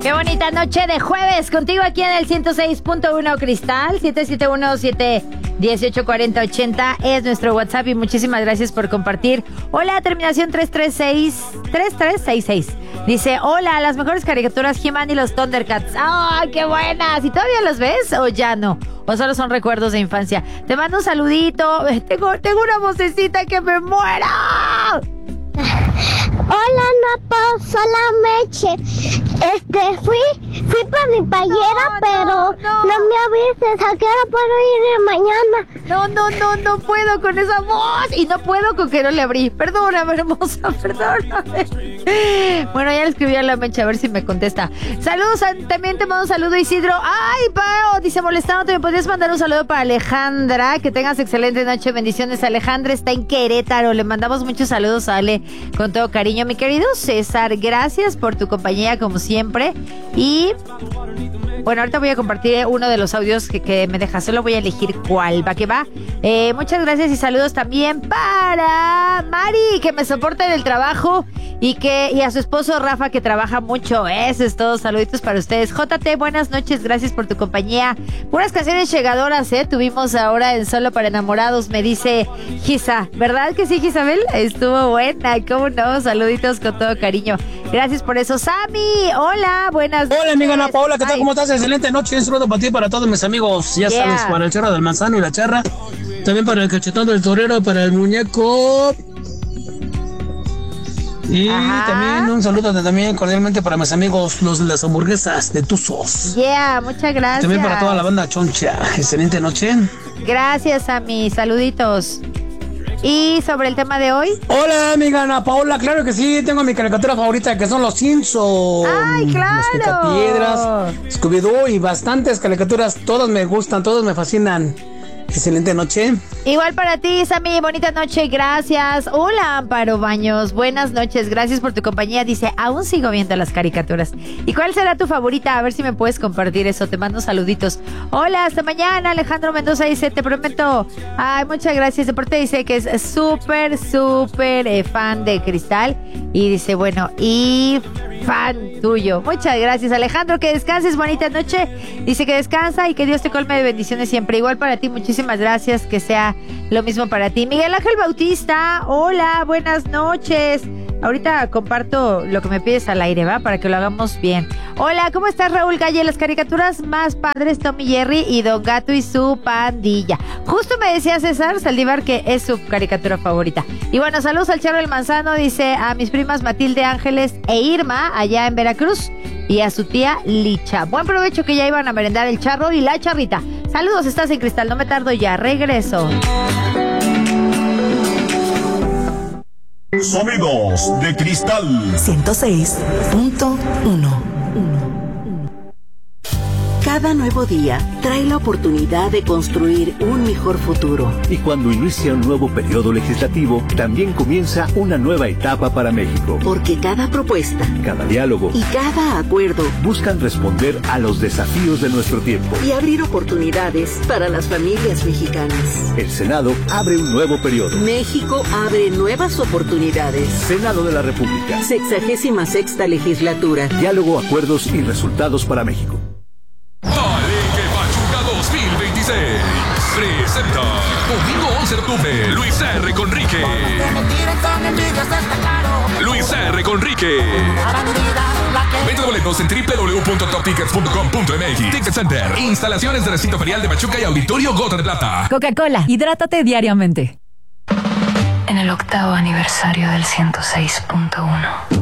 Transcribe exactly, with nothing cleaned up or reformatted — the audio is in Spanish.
Qué bonita noche de jueves contigo aquí en el ciento seis punto uno Cristal. Siete siete uno, siete uno ocho, cuatro cero ocho cero es nuestro WhatsApp y muchísimas gracias por compartir. Hola, terminación tres tres seis, tres tres seis seis. Dice, hola, las mejores caricaturas He-Man y los Thundercats. ¡Ah, oh, qué buenas! ¿Y todavía los ves o ya no? ¿O solo son recuerdos de infancia? Te mando un saludito. Tengo, tengo una vocecita que me muera. Hola, Napo, sola Meche. Este, fui, fui para mi playera, no, pero no, no. no me avises. ¿A qué hora puedo ir mañana? No, no, no, no puedo con esa voz. Y no puedo con que no le abrí. Perdóname, hermosa, perdóname. Bueno, ya le escribí a la Meche, a ver si me contesta. Saludos, también te mando un saludo, Isidro. Ay, Pao, dice, molestándote, ¿me podrías mandar un saludo para Alejandra? Que tengas excelente noche, bendiciones. Alejandra está en Querétaro. Le mandamos muchos saludos a Ale con todo cariño. Mi querido César, gracias por tu compañía como siempre. Y bueno, ahorita voy a compartir uno de los audios que, que me dejas. Solo voy a elegir cuál va que va. Eh, muchas gracias y saludos también para Mari, que me soporta en el trabajo, y que y a su esposo Rafa, que trabaja mucho. Eso es todo. Saluditos para ustedes. J T, buenas noches. Gracias por tu compañía. Puras canciones llegadoras, ¿eh? Tuvimos ahora en Solo para Enamorados, me dice Gisa. ¿Verdad que sí, Gisabel? Estuvo buena. ¿Cómo no? Saluditos con todo cariño. Gracias por eso. Sammy, hola, buenas noches. Hola, amiga Ana Paola, ¿qué tal? Ay. ¿Cómo estás? Excelente noche. Un saludo para ti y para todos mis amigos. Ya Yeah. sabes, para el Charro del Manzano y la Charra. También para el Cachetón del Torero, para el Muñeco. Y Ajá. también un saludo también cordialmente para mis amigos, los de las hamburguesas de Tuzos. Yeah, muchas gracias. También para toda la banda choncha. Excelente noche. Gracias, Sammy. Saluditos. Y sobre el tema de hoy. Hola, amiga Ana Paola, claro que sí, tengo mi caricatura favorita, que son los Simpsons. ¡Ay, claro! Los Picapiedras, Scooby-Doo y bastantes caricaturas, todas me gustan, todas me fascinan. Excelente noche. Igual para ti, Sammy, bonita noche, gracias. Hola, Amparo Baños, buenas noches, gracias por tu compañía. Dice, aún sigo viendo las caricaturas. ¿Y cuál será tu favorita? A ver si me puedes compartir eso, te mando saluditos. Hola, hasta mañana. Alejandro Mendoza dice, te prometo. Ay, muchas gracias. Deporte dice que es súper, súper eh, fan de Cristal. Y dice, bueno, y fan tuyo. Muchas gracias, Alejandro, que descanses, bonita noche. Dice que descansa y que Dios te colme de bendiciones siempre. Igual para ti, muchísimas gracias, que sea lo mismo para ti. Miguel Ángel Bautista, hola, buenas noches. Ahorita comparto lo que me pides al aire, ¿va? Para que lo hagamos bien. Hola, ¿cómo estás, Raúl Galle? Las caricaturas más padres, Tom y Jerry y Don Gato y su pandilla. Justo me decía César Saldívar que es su caricatura favorita. Y bueno, saludos al Charro del Manzano, dice a mis primas Matilde Ángeles e Irma, allá en Veracruz, y a su tía Licha. Buen provecho, que ya iban a merendar el Charro y la Charrita. Saludos, estás en Cristal, no me tardo ya, regreso. Sonidos de Cristal ciento seis punto uno. Cada nuevo día trae la oportunidad de construir un mejor futuro. Y cuando inicia un nuevo periodo legislativo, también comienza una nueva etapa para México. Porque cada propuesta, cada diálogo y cada acuerdo buscan responder a los desafíos de nuestro tiempo y abrir oportunidades para las familias mexicanas. El Senado abre un nuevo periodo. México abre nuevas oportunidades. Senado de la República. Sexagésima sexta legislatura. Diálogo, acuerdos y resultados para México. Palenque Pachuca dos mil veintiséis presenta domingo once de octubre Luis R. Conrique. Luis R. Conrique. Venta de boletos en doble u doble u doble u punto top tickets punto com punto m x. Ticket Center, instalaciones del recinto ferial de Pachuca y Auditorio Gota de Plata. Coca-Cola, hidrátate diariamente. En el octavo aniversario del ciento seis punto uno.